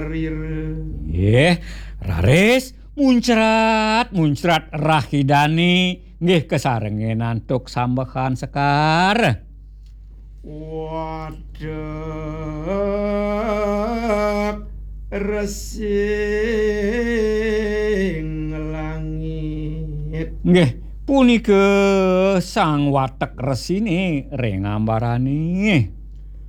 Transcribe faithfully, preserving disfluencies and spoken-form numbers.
Nggih, raris muncrat muncrat rahidani nggih kesarengen antuk sambehan sekar. Wadek resing langit. Nggih, punika sang watek resine ring ambarane.